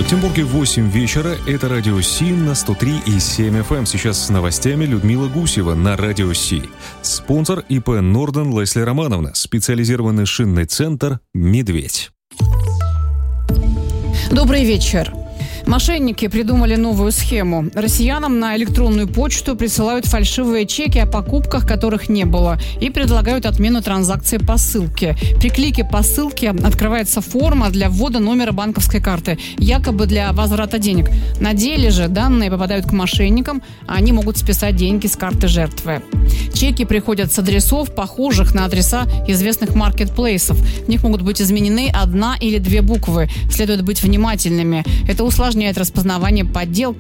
Петербурге 8 вечера. Это Радио Си на 103,7 FM. Сейчас с новостями Людмила Гусева на Радио Си. Спонсор ИП Норден Лесли Романовна. Специализированный шинный центр «Медведь». Добрый вечер. Мошенники придумали новую схему. Россиянам на электронную почту присылают фальшивые чеки о покупках, которых не было, и предлагают отмену транзакции по ссылке. При клике по ссылке открывается форма для ввода номера банковской карты, якобы для возврата денег. На деле же данные попадают к мошенникам, а они могут списать деньги с карты жертвы. Чеки приходят с адресов, похожих на адреса известных маркетплейсов. В них могут быть изменены 1 или 2 буквы. Следует быть внимательными. Это усложняет распознавание подделки